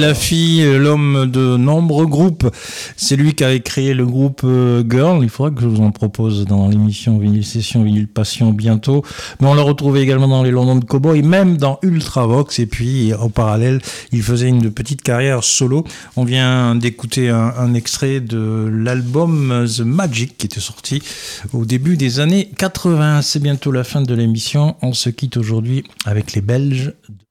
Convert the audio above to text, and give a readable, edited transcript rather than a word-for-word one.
La fille, l'homme de nombreux groupes, c'est lui qui avait créé le groupe Girl. Il faudra que je vous en propose dans l'émission Vinyl Session, Vinyl Passion bientôt. Mais on l'a retrouvé également dans les London Cowboys, même dans Ultravox. Et puis, en parallèle, il faisait une petite carrière solo. On vient d'écouter un extrait de l'album The Magic qui était sorti au début des années 80. C'est bientôt la fin de l'émission. On se quitte aujourd'hui avec les Belges